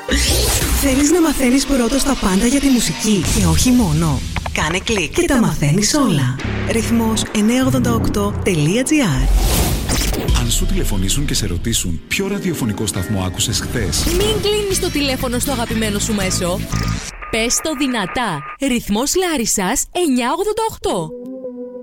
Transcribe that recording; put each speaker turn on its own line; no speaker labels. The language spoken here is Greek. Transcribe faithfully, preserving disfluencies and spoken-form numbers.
Θέλεις να μαθαίνεις πρώτος τα πάντα για τη μουσική και όχι μόνο? Κάνε κλικ και τα μαθαίνεις όλα. Ρυθμός εννιακόσια ογδόντα οκτώ τελεία τζι άρ.
Αν σου τηλεφωνήσουν και σε ρωτήσουν ποιο ραδιοφωνικό σταθμό άκουσες χθες,
μην κλείνεις το τηλέφωνο στο αγαπημένο σου μέσο. Πες το δυνατά. Ρυθμός Λάρισσας εννιακόσια ογδόντα οκτώ.